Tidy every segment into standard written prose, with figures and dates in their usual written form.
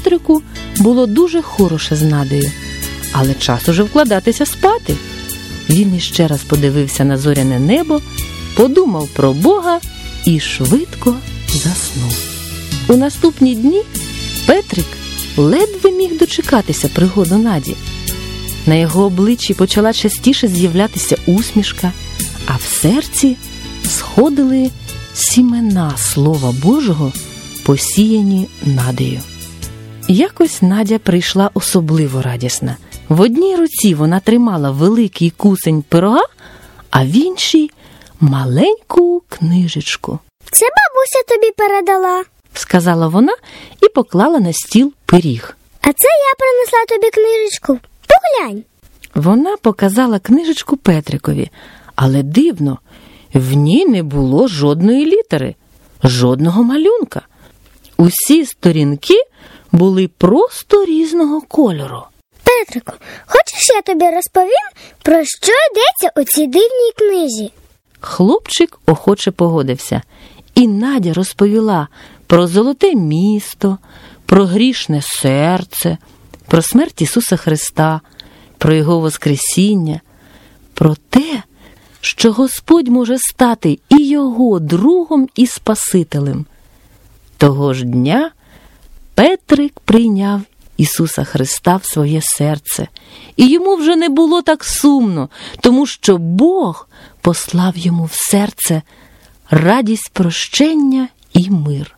Петрику було дуже хороше з Надею, але час уже вкладатися спати. Він іще раз подивився на зоряне небо, подумав про Бога і швидко заснув. У наступні дні Петрик ледве міг дочекатися пригоду Наді. На його обличчі почала частіше з'являтися усмішка, а в серці сходили сімена Слова Божого, посіяні Надею. Якось Надя прийшла особливо радісна. В одній руці вона тримала великий кусень пирога, а в іншій – маленьку книжечку. «Це бабуся тобі передала», – сказала вона і поклала на стіл пиріг. «А це я принесла тобі книжечку. Поглянь». Вона показала книжечку Петрикові, але дивно, в ній не було жодної літери, жодного малюнка. Усі сторінки були просто різного кольору. «Петрику, хочеш, я тобі розповім, про що йдеться у цій дивній книзі?» Хлопчик охоче погодився, і Надя розповіла про золоте місто, про грішне серце, про смерть Ісуса Христа, про Його воскресіння, про те, що Господь може стати і Його другом, і Спасителем. Того ж дня Петрик прийняв Ісуса Христа в своє серце, і йому вже не було так сумно, тому що Бог послав йому в серце радість прощення і мир.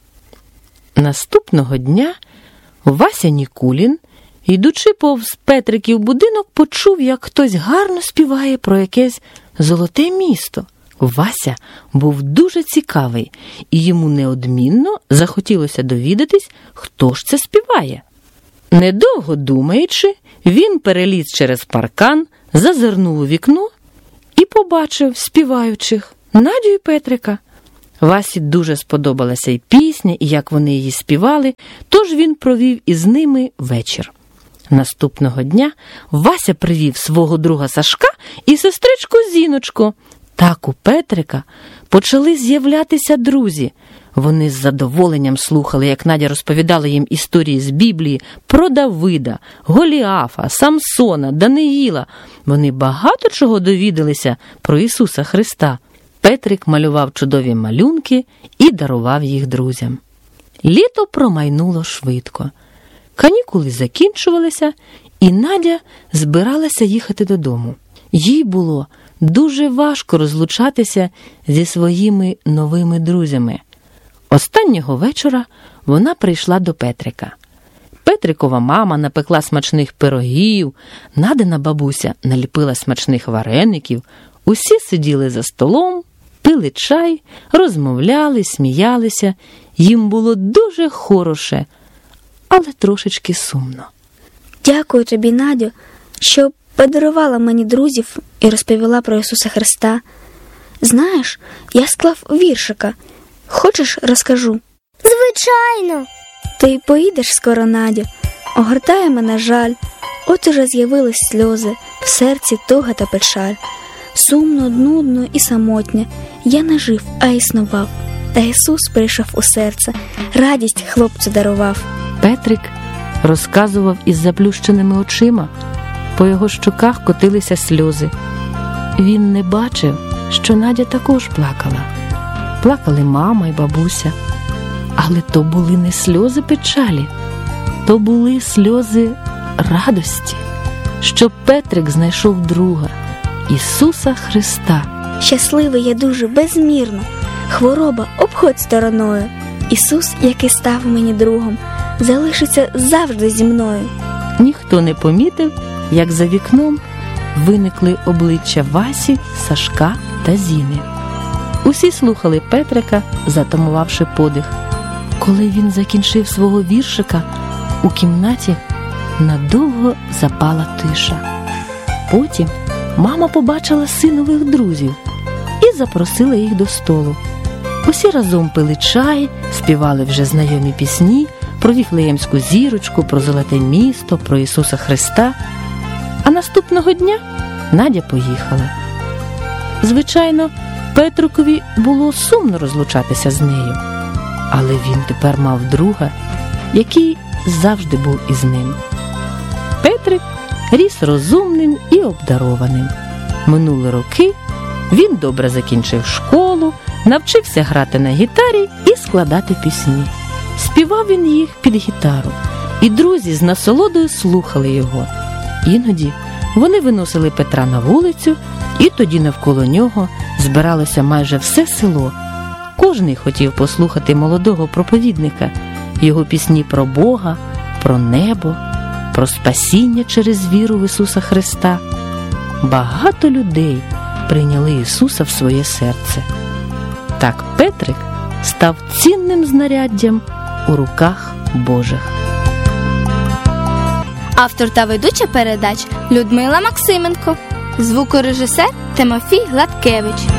Наступного дня Вася Нікулін, йдучи повз Петриків будинок, почув, як хтось гарно співає про якесь золоте місто. Вася був дуже цікавий, і йому неодмінно захотілося довідатись, хто ж це співає. Недовго думаючи, він переліз через паркан, зазирнув у вікно і побачив співаючих Надю і Петрика. Васі дуже сподобалася і пісня, і як вони її співали, тож він провів із ними вечір. Наступного дня Вася привів свого друга Сашка і сестричку Зіночку. Так у Петрика почали з'являтися друзі. Вони з задоволенням слухали, як Надя розповідала їм історії з Біблії про Давида, Голіафа, Самсона, Даниїла. Вони багато чого довідалися про Ісуса Христа. Петрик малював чудові малюнки і дарував їх друзям. Літо промайнуло швидко. Канікули закінчувалися, і Надя збиралася їхати додому. Їй було дуже важко розлучатися зі своїми новими друзями. Останнього вечора вона прийшла до Петрика. Петрикова мама напекла смачних пирогів, Надина бабуся наліпила смачних вареників. Усі сиділи за столом, пили чай, розмовляли, сміялися. Їм було дуже хороше, але трошечки сумно. «Дякую тобі, Надю, що подарувала мені друзів і розповіла про Ісуса Христа. Знаєш, я склав віршика. Хочеш, розкажу?» «Звичайно!» «Ти поїдеш скоро, Надю, огортає мене жаль, от уже з'явились сльози, в серці туга та печаль. Сумно, нудно і самотньо, я не жив, а існував, та Ісус прийшов у серце, радість хлопцю дарував». Петрик розказував із заплющеними очима. По його щоках котилися сльози. Він не бачив, що Надя також плакала. Плакали мама і бабуся. Але то були не сльози печалі, то були сльози радості, що Петрик знайшов друга, Ісуса Христа. «Щасливий я дуже безмірно, хвороба обходь стороною. Ісус, який став мені другом, залишиться завжди зі мною». Ніхто не помітив, як за вікном виникли обличчя Васі, Сашка та Зіни. Усі слухали Петрика, затамувавши подих. Коли він закінчив свого віршика, у кімнаті надовго запала тиша. Потім мама побачила синових друзів і запросила їх до столу. Усі разом пили чай, співали вже знайомі пісні про Віфлеємську зірочку, про золоте місто, про Ісуса Христа. А наступного дня Надя поїхала. Звичайно, Петрикові було сумно розлучатися з нею, але він тепер мав друга, який завжди був із ним. Петрик ріс розумним і обдарованим. Минули роки, він добре закінчив школу, навчився грати на гітарі і складати пісні. Співав він їх під гітару, і друзі з насолодою слухали його. Іноді вони виносили Петра на вулицю, і тоді навколо нього збиралося майже все село. Кожний хотів послухати молодого проповідника, його пісні про Бога, про небо, про спасіння через віру в Ісуса Христа. Багато людей прийняли Ісуса в своє серце. Так Петрик став цінним знаряддям у руках Божих. Автор та ведуча передач Людмила Максименко. Звукорежисер Тимофій Гладкевич.